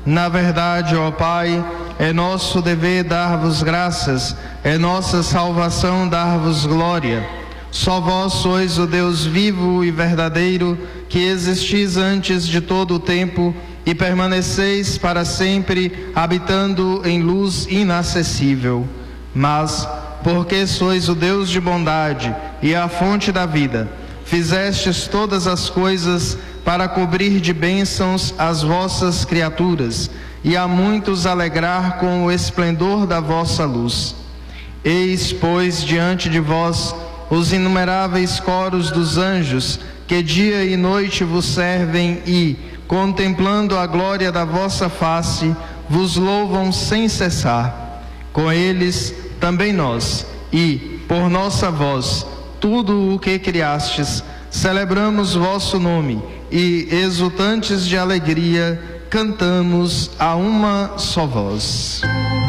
Na verdade, ó Pai, é nosso dever dar-vos graças, é nossa salvação dar-vos glória. Só vós sois o Deus vivo e verdadeiro, que existis antes de todo o tempo e permaneceis para sempre, habitando em luz inacessível. Mas, porque sois o Deus de bondade e a fonte da vida, fizestes todas as coisas para cobrir de bênçãos as vossas criaturas e a muitos alegrar com o esplendor da vossa luz. Eis, pois, diante de vós os inumeráveis coros dos anjos que dia e noite vos servem e, contemplando a glória da vossa face, vos louvam sem cessar. Com eles também nós, e, por nossa voz, tudo o que criastes, celebramos vosso nome e, exultantes de alegria, cantamos a uma só voz.